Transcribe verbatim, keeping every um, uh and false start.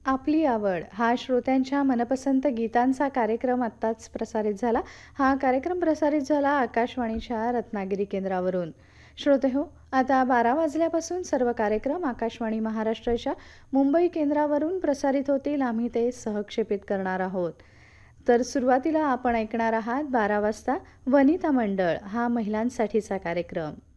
आपली आवड हा श्रोत्यांच्या मनपसंत गीतांचा कार्यक्रम आत्ताच प्रसारित झाला. हा कार्यक्रम प्रसारित झाला आकाशवाणीच्या रत्नागिरी केंद्रावरून. श्रोते हो, आता बारा वाजल्यापासून सर्व कार्यक्रम आकाशवाणी महाराष्ट्राच्या मुंबई केंद्रावरून प्रसारित होतील. आम्ही ते सहक्षेपित करणार आहोत. तर सुरुवातीला आपण ऐकणार आहात बारा वाजता वनिता मंडळ हा महिलांसाठीचा कार्यक्रम.